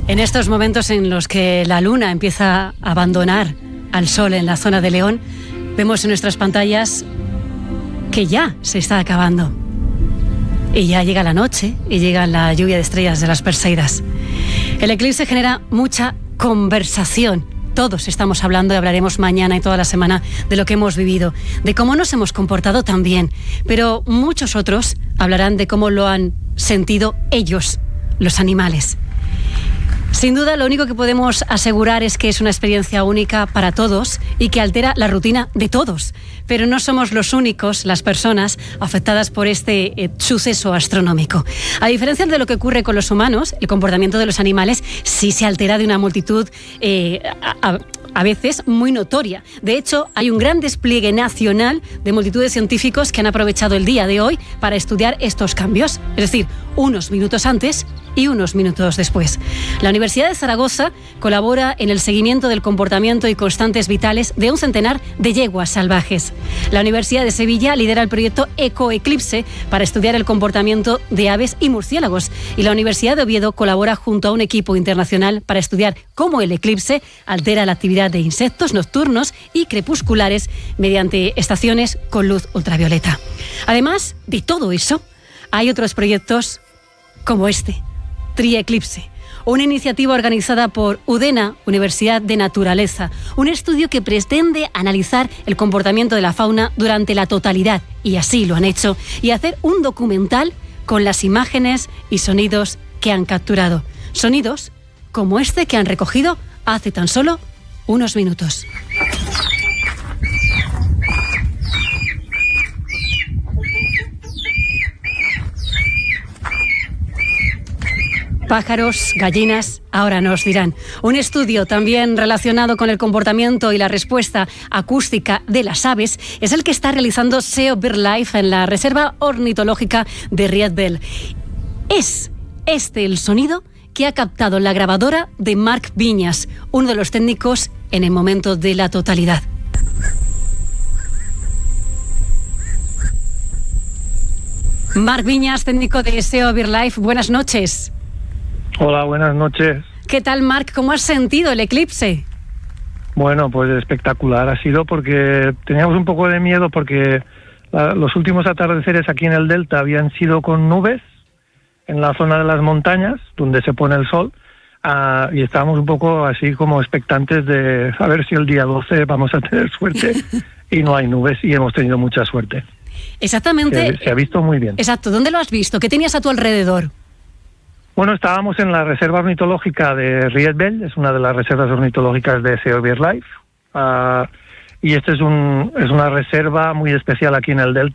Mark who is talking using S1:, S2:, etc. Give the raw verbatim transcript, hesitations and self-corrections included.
S1: En estos momentos en los que la luna empieza a abandonar al sol en la zona de León, vemos en nuestras pantallas que ya se está acabando. Y ya llega la noche y llega la lluvia de estrellas de las Perseidas. El eclipse genera mucha conversación. Todos estamos hablando y hablaremos mañana y toda la semana de lo que hemos vivido, de cómo nos hemos comportado tan bien, pero muchos otros hablarán de cómo lo han sentido ellos, los animales. Sin duda, lo único que podemos asegurar es que es una experiencia única para todos y que altera la rutina de todos. Pero no somos los únicos, las personas, afectadas por este eh, suceso astronómico. A diferencia de lo que ocurre con los humanos, el comportamiento de los animales sí se altera de una multitud eh, a, a, a veces muy notoria. De hecho, hay un gran despliegue nacional de multitud de científicos que han aprovechado el día de hoy para estudiar estos cambios. Es decir, unos minutos antes y unos minutos después. La Universidad de Zaragoza colabora en el seguimiento del comportamiento y constantes vitales de un centenar de yeguas salvajes. La Universidad de Sevilla lidera el proyecto Ecoeclipse para estudiar el comportamiento de aves y murciélagos. Y la Universidad de Oviedo colabora junto a un equipo internacional para estudiar cómo el eclipse altera la actividad de insectos nocturnos y crepusculares mediante estaciones con luz ultravioleta. Además de todo eso, hay otros proyectos como este, Trieclipse, una iniciativa organizada por UDENA, Universidad de Naturaleza, un estudio que pretende analizar el comportamiento de la fauna durante la totalidad, y así lo han hecho, y hacer un documental con las imágenes y sonidos que han capturado. Sonidos como este que han recogido hace tan solo unos minutos. Pájaros, gallinas, ahora nos dirán. Un estudio también relacionado con el comportamiento y la respuesta acústica de las aves es el que está realizando S E O BirdLife en la Reserva Ornitológica de Riedbell. Es este el sonido que ha captado la grabadora de Marc Viñas, uno de los técnicos en el momento de la totalidad. Marc Viñas, técnico de S E O BirdLife, buenas noches.
S2: Hola, buenas noches.
S1: ¿Qué tal, Marc? ¿Cómo has sentido el eclipse?
S2: Bueno, pues espectacular ha sido, porque teníamos un poco de miedo porque la, los últimos atardeceres aquí en el Delta habían sido con nubes en la zona de las montañas, donde se pone el sol, uh, y estábamos un poco así como expectantes de a ver si el día doce vamos a tener suerte y no hay nubes, y hemos tenido mucha suerte.
S1: Exactamente.
S2: Se, se ha visto muy bien.
S1: Exacto. ¿Dónde lo has visto? ¿Qué tenías a tu alrededor?
S2: Bueno, estábamos en la Reserva Ornitológica de Riedbell, es una de las reservas ornitológicas de S E O BirdLife, uh, y esta es, un, es una reserva muy especial aquí en el Delta.